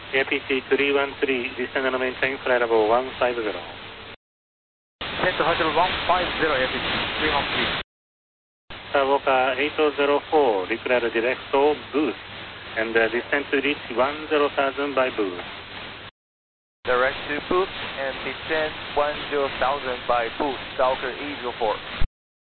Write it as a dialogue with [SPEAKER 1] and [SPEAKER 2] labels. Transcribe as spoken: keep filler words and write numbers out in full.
[SPEAKER 1] A P C three one three, descend and maintain flight level one five zero.
[SPEAKER 2] Descend to height level one five zero, A P C three one three.
[SPEAKER 1] Skywalker eight zero four, declare direct to boost, and uh, descend to reach one zero thousand by boost.
[SPEAKER 2] Direct to boost and descend one zero thousand by boost, Skywalker eight zero four.